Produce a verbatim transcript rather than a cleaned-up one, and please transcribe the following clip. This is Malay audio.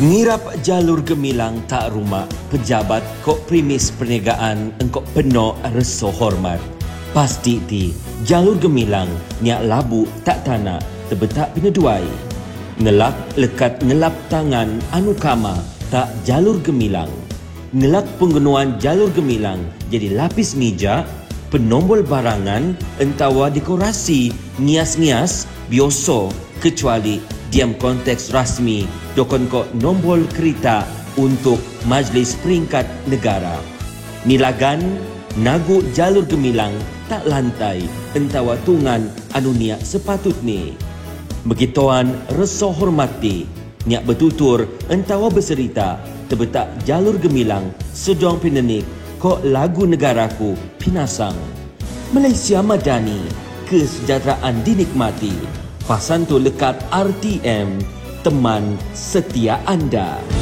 Ngirap jalur gemilang tak rumak, pejabat kok primis perniagaan engkau penuh rasa hormat. Pasti ti, jalur gemilang niak labu tak tanah terbetak peneduai. Ngelak lekat ngelap tangan anu kama tak jalur gemilang. Ngelak penggunuan jalur gemilang jadi lapis meja, penombol barangan, entawa dekorasi, ngias-ngias, biasa kecuali diam konteks rasmi dokon ko nombol kereta untuk Majlis Peringkat Negara. Nilagan nagu jalur gemilang tak lantai entawa tungan anu niak sepatut ni. Begituan rasa hormati niak bertutur entawa berserita terbetak jalur gemilang sedang pinenik kok lagu negaraku pinasang. Malaysia Madani, kesejahteraan dinikmati. Pasan tu lekat R T M, teman setia anda.